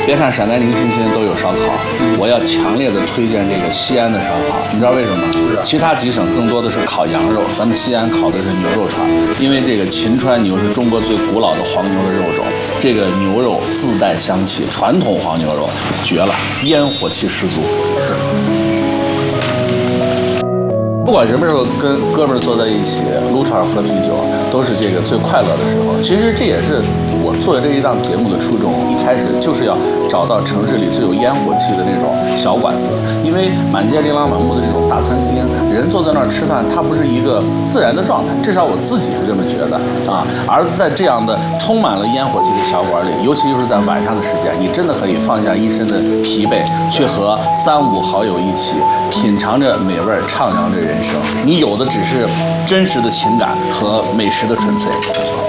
别看陕南临清新都有烧烤，我要强烈的推荐这个西安的烧烤。你知道为什么吗？其他几省更多的是烤羊肉，咱们西安烤的是牛肉串，因为这个秦川牛是中国最古老的黄牛的肉种，这个牛肉自带香气，传统黄牛肉绝了，烟火气十足。不管什么时候跟哥们儿坐在一起撸串喝啤酒，都是这个最快乐的时候。其实这也是我做这一档节目的初衷，一开始就是要找到城市里最有烟火气的那种小馆子，因为满街琳琅满目的这种大餐厅，人坐在那儿吃饭，它不是一个自然的状态，至少我自己是这么觉得啊。而在这样的充满了烟火气的小馆里，尤其就是在晚上的时间，你真的可以放下一身的疲惫，去和3、5好友一起品尝着美味，畅聊着人生。你有的只是真实的情感和美食的纯粹。